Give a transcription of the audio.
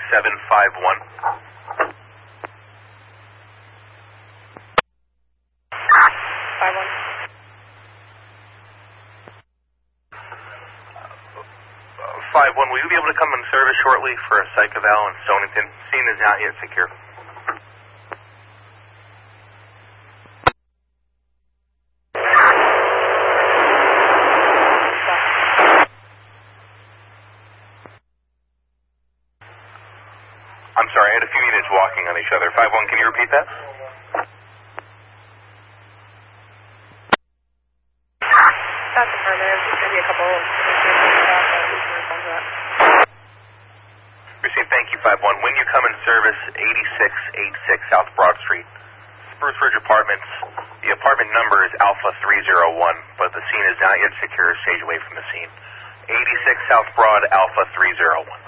751. 51, will you be able to come in service shortly for a psych eval in Stonington? Scene is not yet secure. I'm sorry, I had a few units walking on each other. 51, can you repeat that? That's affirmative. There's going to be a couple Received, thank you, 51. When you come in service, 8686 South Broad Street, Spruce Ridge Apartments. The apartment number is Alpha 301, but the scene is not yet secure. Stage away from the scene. 86 South Broad, Alpha 301.